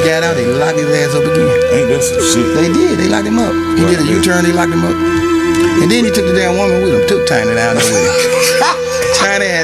got out, they locked his ass up again. Ain't that some shit? They did. They locked him up. He did a U-turn. They locked him up. And then he took the damn woman with him. Took Tiny down there with him. Tiny